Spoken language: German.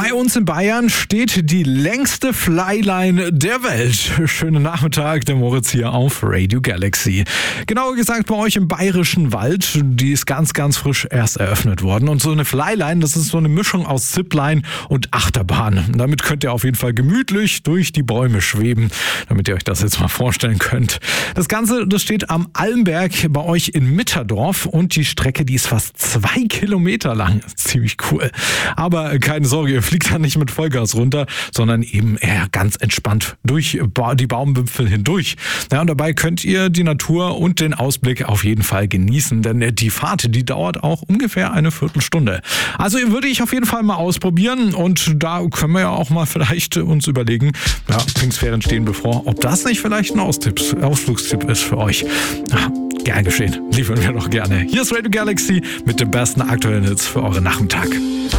Bei uns in Bayern steht die längste Flyline der Welt. Schönen Nachmittag, der Moritz hier auf Radio Galaxy. Genauer gesagt bei euch im Bayerischen Wald. Die ist ganz, ganz frisch erst eröffnet worden. Und so eine Flyline, das ist so eine Mischung aus Zipline und Achterbahn. Damit könnt ihr auf jeden Fall gemütlich durch die Bäume schweben, damit ihr euch das jetzt mal vorstellen könnt. Das Ganze, das steht am Almberg bei euch in Mitterdorf und die Strecke, die ist fast 2 Kilometer lang. Ziemlich cool. Aber keine Sorge, ihr fliegt da nicht mit Vollgas runter, sondern eben eher ganz entspannt durch die Baumwipfel hindurch. Ja, und dabei könnt ihr die Natur und den Ausblick auf jeden Fall genießen, denn die Fahrt, die dauert auch ungefähr eine Viertelstunde. Also würde ich auf jeden Fall mal ausprobieren und da können wir ja auch mal vielleicht uns überlegen, ja, Pfingstferien stehen bevor, ob das nicht vielleicht ein Ausflugstipp ist für euch. Ja, gern geschehen, liefern wir doch gerne. Hier ist Radio Galaxy mit den besten aktuellen Hits für euren Nachmittag.